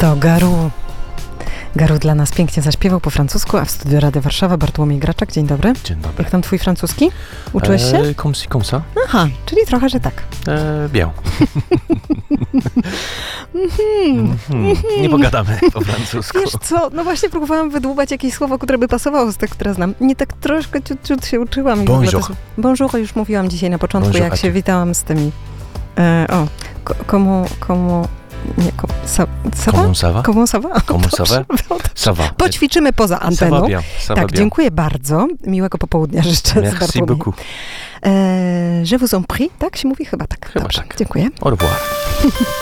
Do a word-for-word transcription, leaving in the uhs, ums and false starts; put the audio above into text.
To Garu. Garu dla nas pięknie zaśpiewał po francusku, a w studiu Rady Warszawa Bartłomiej Graczak. Dzień dobry. Dzień dobry. Jak tam twój francuski? Uczyłeś się? E, comme ci, comme ça. Aha, czyli trochę, że tak. E, bien. mm-hmm. Nie pogadamy po francusku. Wiesz co, no właśnie próbowałam wydłubać jakieś słowo, które by pasowało z tych, które znam. Nie tak troszkę ciut, ciut się uczyłam. Bonjour. Bonjour już mówiłam dzisiaj na początku, Bonjour, jak się witałam z tymi... E, o, komu... komu nie, kom, sa, ça va? Comment ça va? Comment ça va? Comment ça va? Ça va. Poćwiczymy poza anteną. Ça va bien. Ça tak, va bien. dziękuję bardzo. Miłego popołudnia życzę. Merci beaucoup. E, je vous en prie. Tak się mówi? Chyba tak. Chyba Dobrze, tak. dziękuję. Au revoir.